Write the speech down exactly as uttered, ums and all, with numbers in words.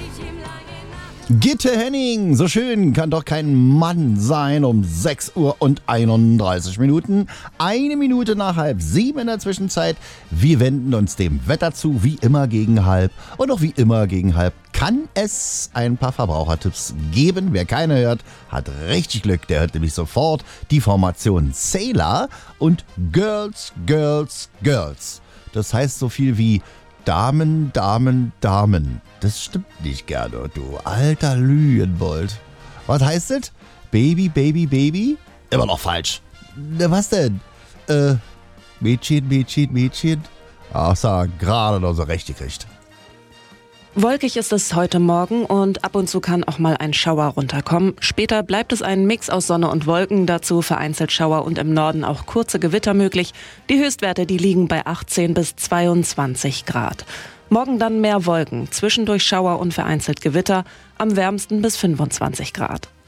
Gitte Henning, so schön kann doch kein Mann sein um sechs Uhr und einunddreißig Minuten. Eine Minute nach halb sieben in der Zwischenzeit. Wir wenden uns dem Wetter zu, wie immer gegen halb. Und auch wie immer gegen halb kann es ein paar Verbrauchertipps geben. Wer keine hört, hat richtig Glück. Der hört nämlich sofort die Formation Sailor und Girls, Girls, Girls. Das heißt so viel wie Damen, Damen, Damen. Das stimmt nicht, Gernot, du alter Lügenbold. Was heißt das? Baby, Baby, Baby? Immer noch falsch. Na, was denn? Äh, Mädchen, Mädchen, Mädchen? Ach, sag, gerade noch so recht gekriegt. Wolkig ist es heute Morgen und ab und zu kann auch mal ein Schauer runterkommen. Später bleibt es ein Mix aus Sonne und Wolken, dazu vereinzelt Schauer und im Norden auch kurze Gewitter möglich. Die Höchstwerte, die liegen bei achtzehn bis zweiundzwanzig Grad. Morgen dann mehr Wolken, zwischendurch Schauer und vereinzelt Gewitter, am wärmsten bis fünfundzwanzig Grad.